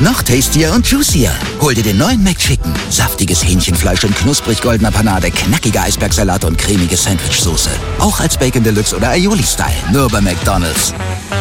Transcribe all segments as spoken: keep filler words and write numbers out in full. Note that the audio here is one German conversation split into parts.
Jetzt noch tastier und juicier. Hol dir den neuen McChicken. Saftiges Hähnchenfleisch in knusprig goldener Panade, knackiger Eisbergsalat und cremige Sandwichsoße. Auch als Bacon Deluxe oder Aioli-Style. Nur bei McDonald's.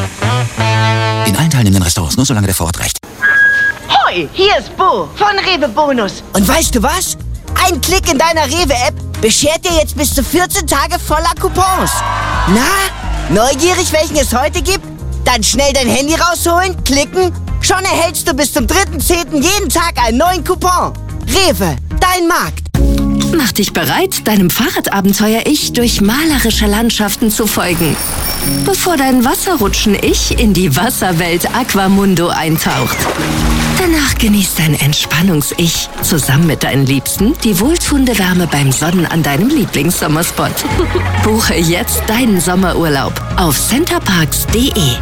In allen teilnehmenden Restaurants, nur solange der Vorort reicht. Hoi, hier ist Bo von Rewe Bonus. Und weißt du was? Ein Klick in deiner Rewe-App beschert dir jetzt bis zu vierzehn Tage voller Coupons. Na, neugierig, welchen es heute gibt? Dann schnell dein Handy rausholen, klicken. Schon erhältst du bis zum dritten zehnten jeden Tag einen neuen Coupon. Rewe, dein Markt. Mach dich bereit, deinem Fahrradabenteuer-Ich durch malerische Landschaften zu folgen. Bevor dein Wasserrutschen-Ich in die Wasserwelt Aquamundo eintaucht. Danach genießt dein Entspannungs-Ich zusammen mit deinen Liebsten die wohltuende Wärme beim Sonnen an deinem Lieblingssommerspot. Buche jetzt deinen Sommerurlaub auf centerparks punkt de.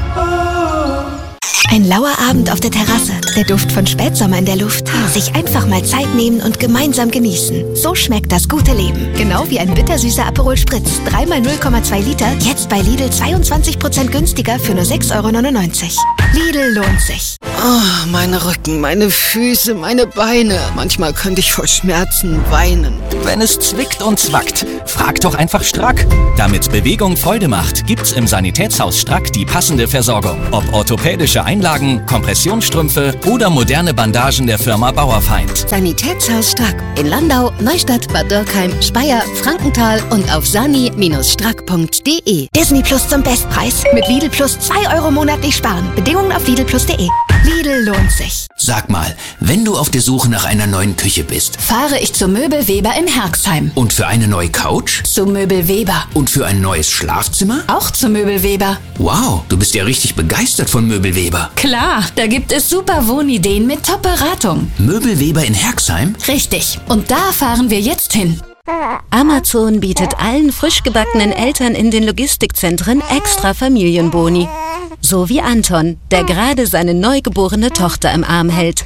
Ein lauer Abend auf der Terrasse, der Duft von Spätsommer in der Luft. Sich einfach mal Zeit nehmen und gemeinsam genießen. So schmeckt das gute Leben. Genau wie ein bittersüßer Aperol Spritz. drei mal null Komma zwei Liter, jetzt bei Lidl zweiundzwanzig Prozent günstiger für nur sechs Euro neunundneunzig. Lidl lohnt sich. Oh, meine Rücken, meine Füße, meine Beine. Manchmal könnte ich vor Schmerzen weinen. Wenn es zwickt und zwackt, frag doch einfach Strack. Damit Bewegung Freude macht, gibt's im Sanitätshaus Strack die passende Versorgung. Ob orthopädische Einlagen, Kompressionsstrümpfe oder moderne Bandagen der Firma Bauerfeind. Sanitätshaus Strack. In Landau, Neustadt, Bad Dürkheim, Speyer, Frankenthal und auf sani Bindestrich strack punkt de. Disney Plus zum Bestpreis. Mit Lidl Plus zwei Euro monatlich sparen. Bedingungen auf lidl plus punkt de. Lidl lohnt sich. Sag mal, wenn du auf der Suche nach einer neuen Küche bist. Fahre ich zu Möbel Weber in Herxheim. Und für eine neue Couch? Zu Möbel Weber. Und für ein neues Schlafzimmer? Auch zu Möbel Weber. Wow, du bist ja richtig begeistert von Möbel Weber. Klar, da gibt es super Wohnideen mit Top-Beratung. Möbel Weber in Herxheim? Richtig. Und da fahren wir jetzt hin. Amazon bietet allen frisch gebackenen Eltern in den Logistikzentren extra Familienboni. So wie Anton, der gerade seine neugeborene Tochter im Arm hält.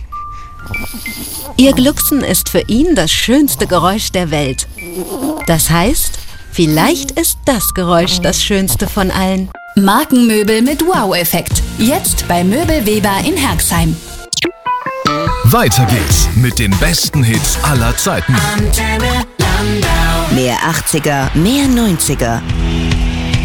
Ihr Glucksen ist für ihn das schönste Geräusch der Welt. Das heißt, vielleicht ist das Geräusch das schönste von allen. Markenmöbel mit Wow-Effekt. Jetzt bei Möbel Weber in Herxheim. Weiter geht's mit den besten Hits aller Zeiten. Mehr achtziger, mehr neunziger.